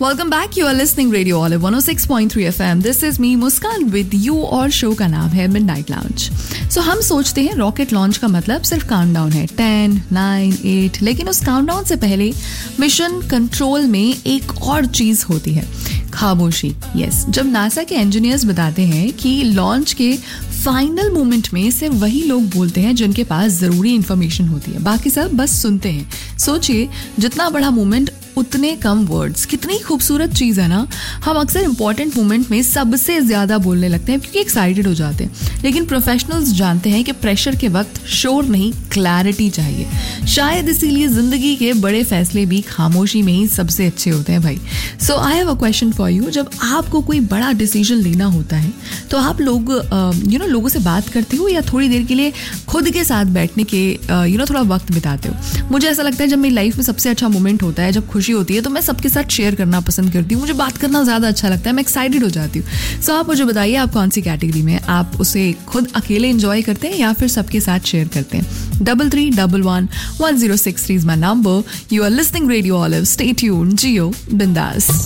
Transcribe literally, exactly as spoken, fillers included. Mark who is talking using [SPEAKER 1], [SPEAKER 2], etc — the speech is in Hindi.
[SPEAKER 1] Welcome back, you are listening radio olive one O six point three FM. This is me Muskan with you और शो का नाम है मिडनाइट लाउंज. सो हम सोचते हैं रॉकेट लॉन्च का मतलब सिर्फ काउंटडाउन है, टेन, नाइन, एट, लेकिन उस काउंटडाउन से पहले मिशन कंट्रोल में एक और चीज होती है, खामोशी. यस, जब नासा के इंजीनियर्स बताते हैं कि लॉन्च के फाइनल मोमेंट में सिर्फ वही लोग बोलते हैं जिनके पास जरूरी इंफॉर्मेशन होती है, बाकी सब बस सुनते हैं. सोचिए, जितना बड़ा मोमेंट उतने कम वर्ड्स. कितनी खूबसूरत चीज़ है ना. हम अक्सर इंपॉर्टेंट मोमेंट में सबसे ज़्यादा बोलने लगते हैं क्योंकि एक्साइटेड हो जाते हैं, लेकिन प्रोफेशनल्स जानते हैं कि प्रेशर के वक्त शोर नहीं, क्लैरिटी चाहिए. शायद इसीलिए ज़िंदगी के बड़े फैसले भी खामोशी में ही सबसे अच्छे होते हैं भाई. सो I have a question for you. जब आपको कोई बड़ा डिसीजन लेना होता है तो आप लोग यू नो लोगों से बात करते हो या थोड़ी देर के लिए खुद के साथ बैठने के यू नो थोड़ा वक्त बिताते हो? मुझे ऐसा लगता है जब मेरी लाइफ में सबसे अच्छा मोमेंट होता है, जब खुशी होती है, तो मैं सबके साथ शेयर करना पसंद करती हूँ. मुझे बात करना ज़्यादा अच्छा लगता है, मैं एक्साइटेड हो जाती हूँ. सो so, आप मुझे बताइए आप कौन सी कैटेगरी में, आप उसे खुद अकेले एंजॉय करते हैं या फिर सबके साथ शेयर करते हैं? Double three double one one zero six three is my number. You are listening radio olive. Stay tuned, जियो बिंदास.